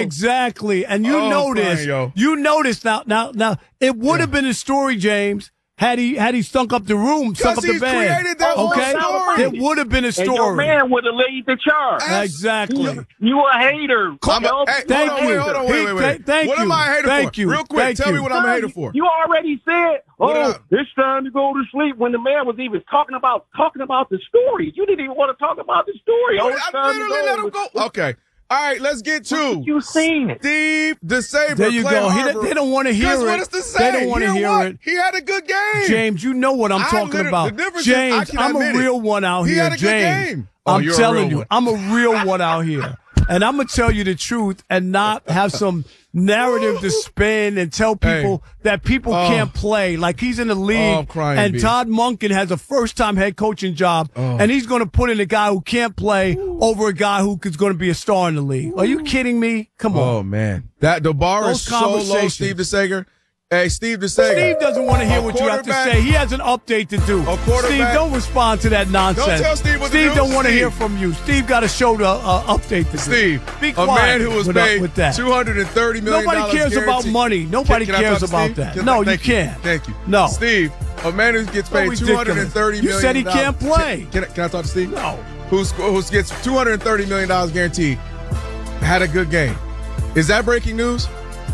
Exactly. And you notice, now, it would have been a story, James, had he stunk up the room, stunk up the bed. Created that story. It would have been a story. And your man would have laid the charge. Exactly. You a hater. Thank you. Hold on. Thank what you. am I a hater Thank for? you. Real quick, tell me what I'm a hater for. You already said, it's time to go to sleep when the man was even talking about the story. You didn't even want to talk about the story. I literally let him go. Okay. All right, let's get to you seen it. Steve DeSaver. There you go. They don't want to hear it. What is to say? They don't want to hear it. He had a good game. James, you know what I'm talking about. James, I'm a real one out here. He had a James, good game. I'm telling you, I'm a real one out here. And I'm going to tell you the truth and not have some narrative to spin and tell people that people can't play. Like he's in the league and Todd Monken has a first-time head coaching job and he's going to put in a guy who can't play over a guy who is going to be a star in the league. Are you kidding me? Come on. Oh, man. The bar is so low, Steve DeSager. Hey, Steve DeSager. Steve doesn't want to hear what you have to say. He has an update to do. Steve, don't respond to that nonsense. Don't tell Steve what to do. Steve don't want to hear from you. Steve got a show to update to do. Steve, be quiet. A man who was paid $230 million. Nobody cares about money. Nobody cares about that. No, you can't. Thank you. No. Steve, a man who gets paid $230 million. You said he can't play. Can I talk to Steve? No. Who gets $230 million guaranteed, had a good game. Is that breaking news?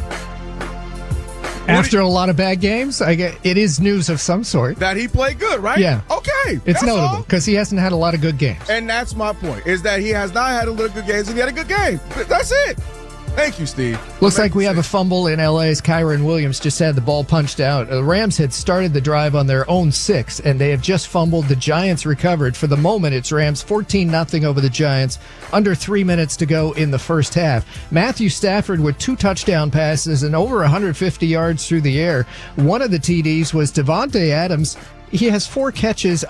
After a lot of bad games, it is news of some sort. That he played good, right? Yeah. Okay. It's notable because he hasn't had a lot of good games. And that's my point, is that he has not had a lot of good games and he had a good game. That's it. Thank you, Steve. Looks like we have a fumble in LA's Kyron Williams just had the ball punched out. The Rams had started the drive on their own 6, and they have just fumbled. The Giants recovered. For the moment, it's Rams 14-0 over the Giants. Under 3 minutes to go in the first half. Matthew Stafford with 2 touchdown passes and over 150 yards through the air. One of the TDs was Devontae Adams. He has 4 catches,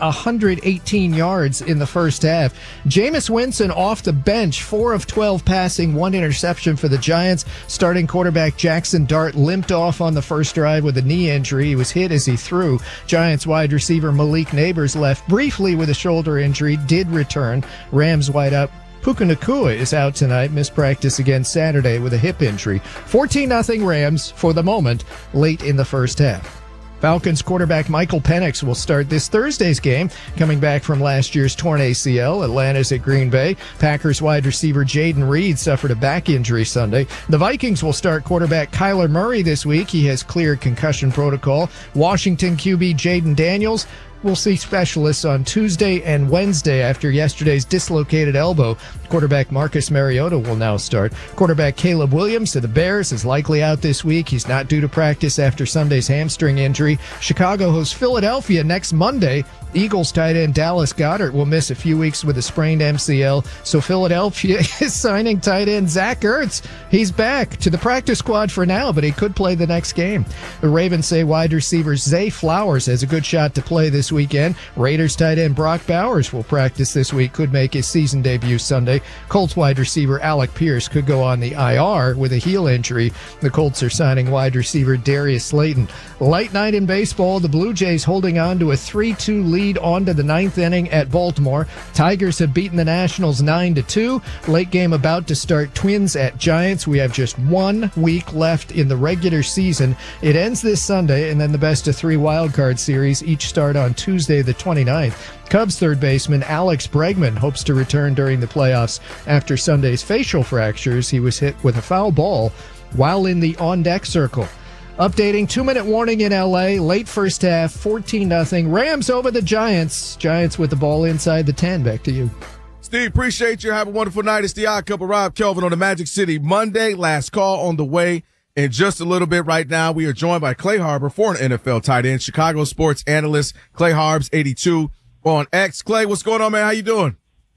118 yards in the first half. Jameis Winston off the bench, 4 of 12 passing, 1 interception for the Giants. Starting quarterback Jackson Dart limped off on the first drive with a knee injury. He was hit as he threw. Giants wide receiver Malik Neighbors left briefly with a shoulder injury, did return. Rams wideout Puka Nacua is out tonight, missed practice again Saturday with a hip injury. 14-0 Rams for the moment, late in the first half. Falcons quarterback Michael Penix will start this Thursday's game, coming back from last year's torn ACL. Atlanta's at Green Bay. Packers wide receiver Jaden Reed suffered a back injury Sunday. The Vikings will start quarterback Kyler Murray this week. He has cleared concussion protocol. Washington QB Jaden Daniels will see specialists on Tuesday and Wednesday after yesterday's dislocated elbow. Quarterback Marcus Mariota will now start. Quarterback Caleb Williams of the Bears is likely out this week. He's not due to practice after Sunday's hamstring injury. Chicago hosts Philadelphia next Monday. Eagles tight end Dallas Goedert will miss a few weeks with a sprained MCL, so Philadelphia is signing tight end Zach Ertz. He's back to the practice squad for now, but he could play the next game. The Ravens say wide receiver Zay Flowers has a good shot to play this weekend. Raiders tight end Brock Bowers will practice this week, could make his season debut Sunday. Colts wide receiver Alec Pierce could go on the IR with a heel injury. The Colts are signing wide receiver Darius Slayton. Light night in baseball, the Blue Jays holding on to a 3-2 lead on to the 9th inning at Baltimore. Tigers have beaten the Nationals 9-2. Late game about to start. Twins at Giants. We have just 1 week left in the regular season. It ends this Sunday, and then the best of 3 wildcard series each start on Tuesday the 29th. Cubs third baseman Alex Bregman hopes to return during the playoffs after Sunday's facial fractures. He was hit with a foul ball while in the on-deck circle. Updating 2-minute warning in L.A. Late first half, 14-0. Rams over the Giants. Giants with the ball inside the 10. Back to you. Steve, appreciate you. Have a wonderful night. It's the Odd Couple, Rob Kelvin on the Magic City Monday. Last call on the way in just a little bit. Right now, we are joined by Clay Harbor, former NFL tight end, Chicago sports analyst, Clay Harbs 82 on X. Clay, what's going on, man? How you doing?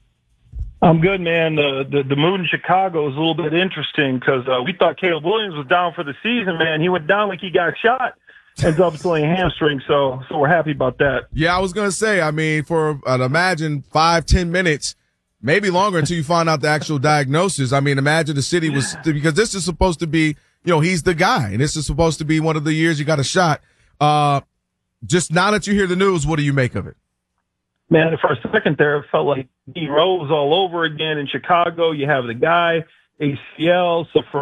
I'm good, man. The mood in Chicago is a little bit interesting because we thought Caleb Williams was down for the season, man. He went down like he got shot. Ends up playing hamstring, so we're happy about that. Yeah, I was going to say, I mean, for I'd imagine 5-10 minutes, maybe longer until you find out the actual diagnosis. I mean, imagine the city was, because this is supposed to be, you know, he's the guy, and this is supposed to be one of the years you got a shot. Just now that you hear the news, what do you make of it? Man, for a second there, it felt like D Rose all over again in Chicago. You have the guy, ACL. So for